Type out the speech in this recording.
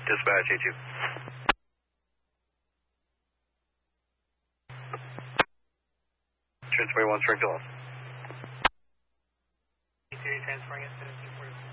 Dispatch, A2. Transferring 1 strength to loss. A2 transferring at 1740.